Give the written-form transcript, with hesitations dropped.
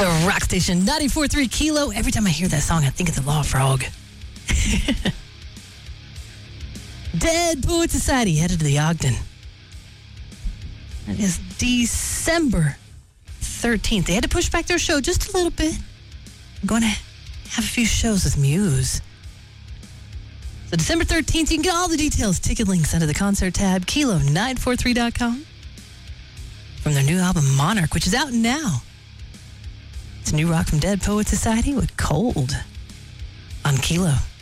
The rock station, 94.3 Kilo. Every time I hear that song, I think of the Law Frog. Dead Poet Society headed to the Ogden. That is December 13th. They had to push back their show just a little bit. I'm going to have a few shows with Muse. So December 13th, you can get all the details, ticket links under the concert tab, kilo943.com. From their new album, Monarch, which is out now. It's new rock from Dead Poet Society with Cold on Kilo.